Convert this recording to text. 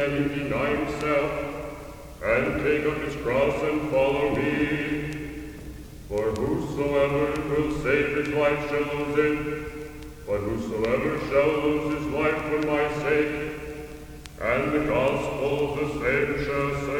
him deny himself, and take up his cross and follow me. For whosoever will save his life shall lose it, but whosoever shall lose his life for my sake, and the gospel of the same shall save